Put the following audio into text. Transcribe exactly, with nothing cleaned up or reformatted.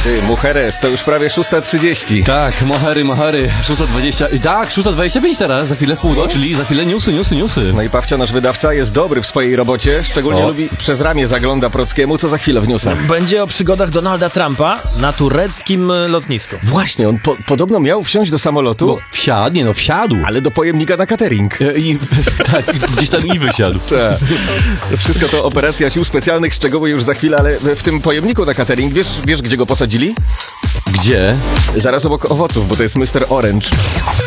Ty, Mujeres, to już prawie szósta trzydzieści. Tak, mohery, mohery, szósta dwadzieścia. I tak, szósta dwadzieścia pięć teraz, za chwilę w pół do, czyli za chwilę newsy, newsy, newsy. No i Pawcio, nasz wydawca, jest dobry w swojej robocie. Szczególnie O. lubi przez ramię zagląda Prockiemu, co za chwilę w newsach. Będzie o przygodach Donalda Trumpa na tureckim lotnisku. Właśnie, on po, podobno miał wsiąść do samolotu, No, wsiadł, nie no, wsiadł. ale do pojemnika na catering. E, I, tak, gdzieś tam i wysiadł. Tak. To wszystko to operacja sił specjalnych, szczegóły już za chwilę, ale w tym pojemniku na catering, wiesz, wiesz gdzie go posadzili? Gdzie? Zaraz obok owoców, bo to jest mister Orange.